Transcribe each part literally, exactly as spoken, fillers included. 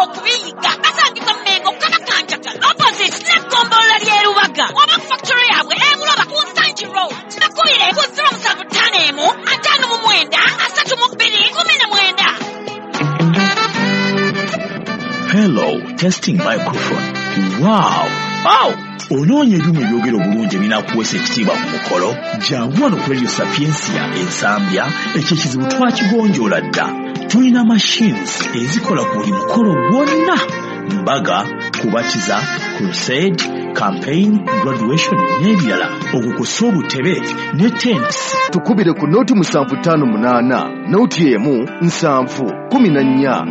okubiyiga basangibwa Mmengo Kanakanjagala opposite Naggombola ly'Erubaga oba factory yaabwe ebuloba ku Sanchi Road nakuyire ku zero musanvu ttaano emu ataano mu mwenda asatu mu bbiri kumi na mwenda. Hello, testing microphone. Wow, wow. Ononye ebyuma ebyogera obulungi ebinakuweesa ekitiibwa ku mukolo jangu wano ku Radio Sapiensia ensambya ekyo ekizibu twakigonjoola dda. Tulina machines ezikola ku buli mukolo gwonna: mbaga, kubatiza, crusade, campaign, graduation n'ebirala. Okukusa obutebe ne tents. Tukubire ku nooti musanvu ttaano munaana nooti emu nsanvu kumi na nnya.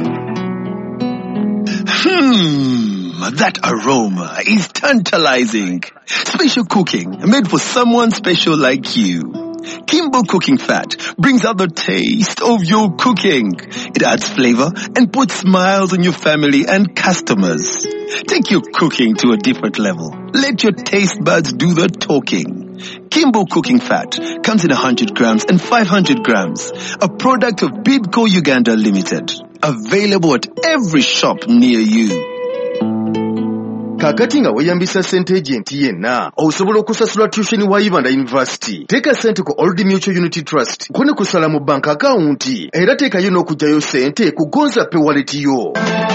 Hmm, that aroma is tantalizing. Special cooking made for someone special like you. Kimbo Cooking Fat brings out the taste of your cooking. It adds flavor and puts smiles on your family and customers. Take your cooking to a different level. Let your taste buds do the talking. Kimbo Cooking Fat comes in one hundred grams and five hundred grams. A product of Bidco Uganda Limited. Available at every shop near you. Kakati nga weyambisa sente agenti yenna osobola okusasula tuition wa Uganda University. Teka sente ku Old Mutual Unity Trust kone kusala mu bank account era tekayo n'okugyayo sente ku Gonza Pay wallet yo.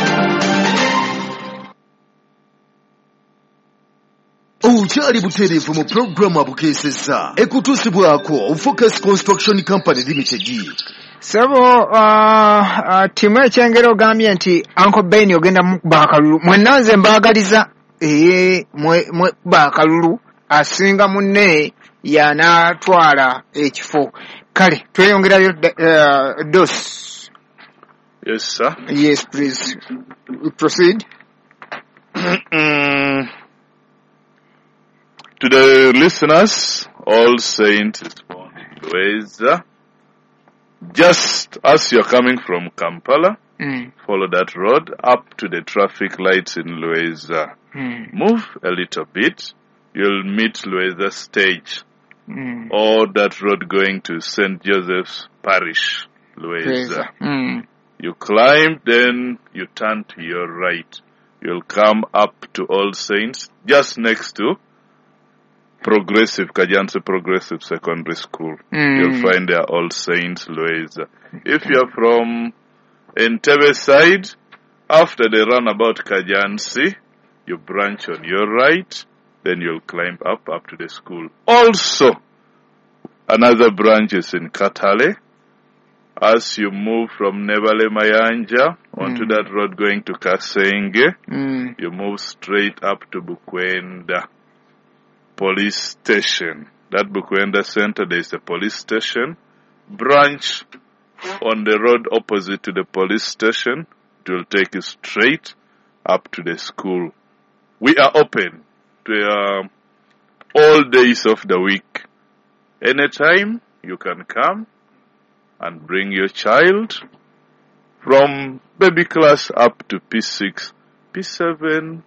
Ukyali butereevu mu programu abukeeseza ekutuusibwako Focus Construction Company Limited. Sebo uh, uh, timu ekyengero gambye nti Uncle Ben ogenda mu bakalulu mwenanze mbagaliza eh mwe mwe bakalulu asinga munne yanatwala ekifo kale tweyongerayo uh, dos. Yes sir. Yes please proceed. To the listeners, All Saints is born in Lueza. Just as you're coming from Kampala, mm. follow that road up to the traffic lights in Lueza. Mm. Move a little bit, you'll meet Lueza stage. Mm. Or that road going to Saint Joseph's Parish, Lueza. Mm. You climb, then you turn to your right. You'll come up to All Saints, just next to Progressive, Kajansi Progressive Secondary School. Mm. You'll find there All Saints, Lueza. If you're from Entebbe side, after the roundabout Kajansi, you branch on your right, then you'll climb up, up to the school. Also, another branch is in Katale. As you move from Nebale Mayanja onto mm. that road going to Kasenge, mm. you move straight up to Bukwenda Police Station. That Bukwenda Center, there is a police station. Branch on the road opposite to the police station. It will take you straight up to the school. We are open to uh, all days of the week. Anytime you can come and bring your child from baby class up to P six, P seven.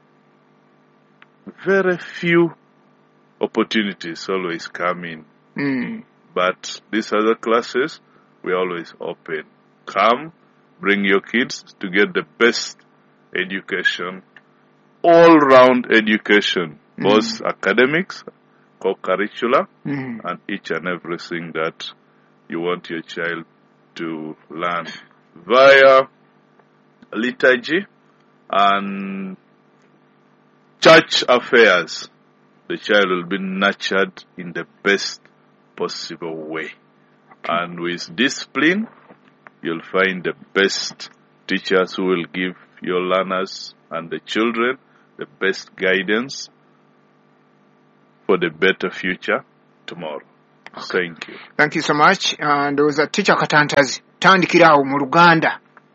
Very few opportunities always come in. Mm. But these other classes, we're always open. Come, bring your kids to get the best education, all-round education, mm. both academics, co-curricular, mm. and each and everything that you want your child to learn via liturgy and church affairs. The child will be nurtured in the best possible way. And with discipline, you'll find the best teachers who will give your learners and the children the best guidance for the better future tomorrow. Okay. Thank you. Thank you so much. And there was a teacher Katantazi. Tandikirawo mu Luganda.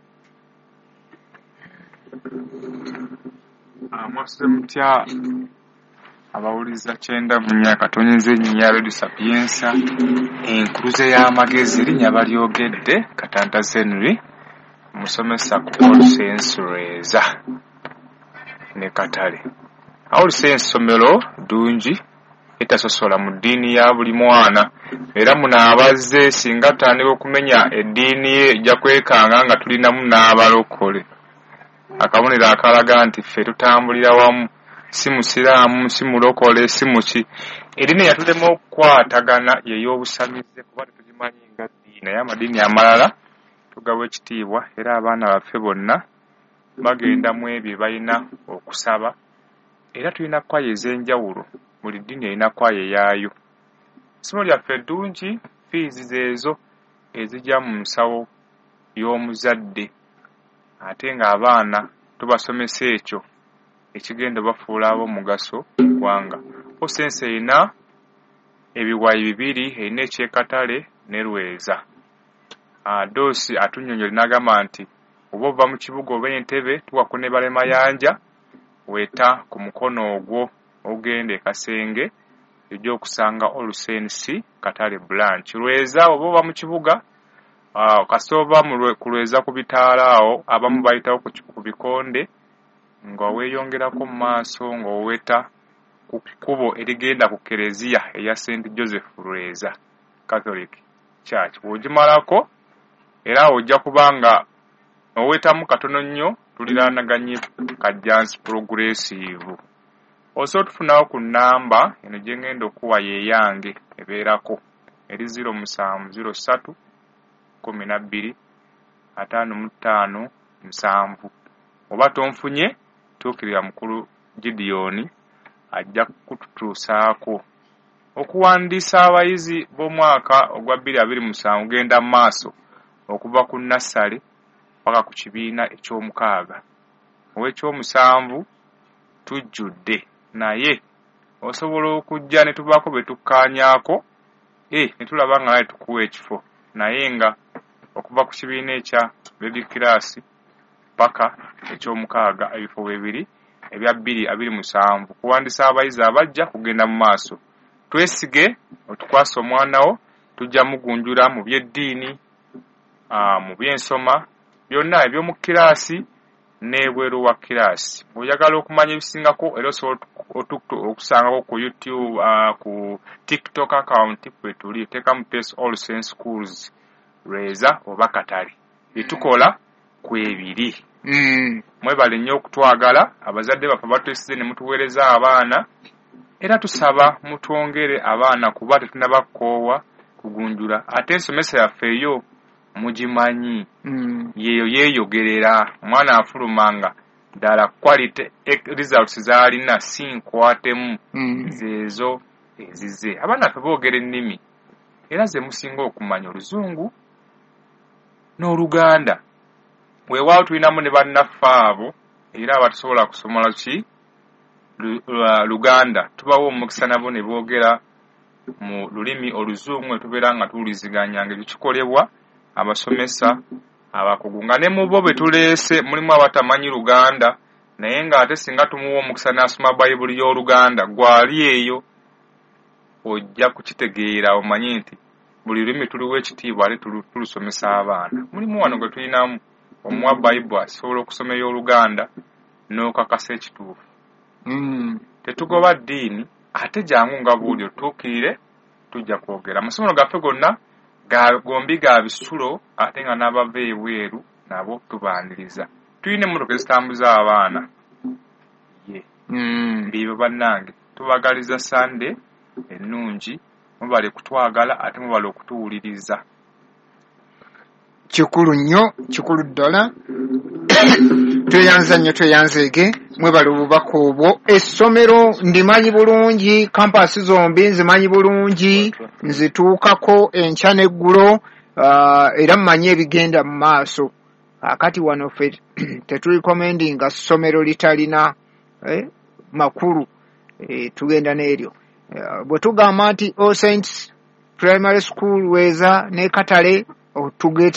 Amwase mutya abawuliza kyenda mu myaka tonyeze nnya Radio Sapiensa enkuluze y'amagezi erinnya balyogedde Katantazi Henry musomesa ku All Saints Reza ne Katale. All Saints somero dungi etasosola mu ddiini ya buli mwana era munaabaze singa tandika okumenya eddiini ye ejja kwekanga nga tulinamu n'abalokole akabonero akalaga nti ffe tutambulira wamu, si musiraamu, si mulokole, si muki. Eddiini yatulema okukwatagana y'ey'obusamize kuba tetugimanyi nga ddiini, naye amadiini amalala tugawa ekitiibwa era abaana baffe bonna bagenda mu ebyo balina okusaba. Era tulina kwaya ez'enjawulo, buli ddiini erina kwaya yaayo. Essimu lyaffe ddungi, fiizi zeezo ezijja mu nsawo y'omuzadde, ate ng'abaana tubasomesa ekyo ekigenda bafuula ab'omugaso mu ggwanga. Osense erina ebiwayi bibiri, erina ekyekatale ne Lweza. Doosi atunnyonnyola n'agamba nti oba ova mu kibuga oba Entebbe tuwako ne Balemayanja, weta ku mukono ogwo ogenda e Kasenge ejja okusanga Olusensi Katale branch. Lweza oba ova mu kibuga kasooba ku Lweza ku bitaala awo abamu bayitawo ku bikonde nga weeyongerako mu maaso ng'oweta ku kkubo erigenda ku Kereziya eya Saint Joseph Lweza Catholic Church. Bw'ogimalako era ojja kubanga owetamu katono nnyo tuliraanaganye Kajjansi Progressive. Osobola tufunawo ku nnamba eno gye ngenda okuwa yeeyange ebeerako eri zero musanvu zero ssatu kumi na bbiri ataano mu ttaano musanvu. Oba tonfunye tuukirira mukulu Gideon ajja kututuusaako. Okuwandiisa abayizi b'omwaka ogwa bbiri abiri mu musanvu genda mu maaso okuva ku nnassale paka ku kibiina eky'omukaaga. Ow'ekyomusanvu tujjudde, naye osobola okujja ne tubaako be tukkaanyaako e ne tulaba nga naye tukuwa ekifo, naye nga okuva ku kibiina ekya baby class paka eky'omukaaga ebifo bibiri ebya bbiri abiri musanvu kuwandiisa abayizi abajja kugenda mu maaso. Twesige otukwasa omwanawo, tujja mugunjula mu by'eddiini, mu by'ensoma, byonna eby'omu kiraasi n'ebweru wa kiraasi. Bw'oyagala okumanya ebisingako era osobola okusangako ku YouTube, ku TikTok account kwe tuli, teekamu Test All Saints Schools Lweza oba Katale. Byetukola kwebiri. Mm. Mwebale nnyo okutwagala, abazadde baffe batwesize ne mutuweereza abaana, era tusaba mutwongere abaana kuba tetunnabakoowa kugunjula. Ate ensomesa yaffe eyo mugimanyi, Mm. yeeyo yeeyogerera, omwana afulumanga ddala quality results z'alina si nkwatemu, Mm. zeezo ezize. Abaana baffe boogera ennimi era ze musinga okumanya Oluzungu n'Oluganda. Weewaawo tulinamu ne bannaffe abo era abatusobola kusomola ki Luganda, tubawo omukisa nabo ne boogera mu lulimi Oluzungu tubeera nga tuwuliziganya ngeri kikolebwa. Abasomesa abakugu nga ne mu bo be tuleese mulimu abatamanyi Luganda, naye ng'ate singa tumuwa omukisa n'asoma Bayibuli y'Oluganda, gwali eyo ojja kukitegeera omanyi nti buli lulimi tuliwo ekitiibwa ate tulusomesa abaana. Mulimu wano gwe tulinamu omuwa Bayibuli asobola okusoma ey'Oluganda n'okakasa ekituufu. Mm. Tetugoba ddiini ate jangu nga buuli otuukirire tujja kwogera. Amasomero gaffe gonna gombi ga bisulo ate nga n'abava ebweru nabo tubaaniriza. Tulina emmotoka ezitambuza abaana. Ye. Mm. Bibo bannange tubagaliza Sande ennungi, mubale kutwagala ate mubale okutuwuliriza. Kikulu nnyo, kikulu ddala. Tweyanza nnyo, tweyanzeege, mwebale obubaka obwo. Essomero ndimanyi bulungi, kampasi zombi nzimanyi bulungi, nzituukako enkya n'eggulo, uh, era mmanyi ebigenda mu maaso. Akati wano ffe tetulikomendinga ssomero litalina eh, makulu, eh, tugenda n'eryo. Uh, bwe tugamba nti All Saints Primary School Lweza ne Katale, tugenda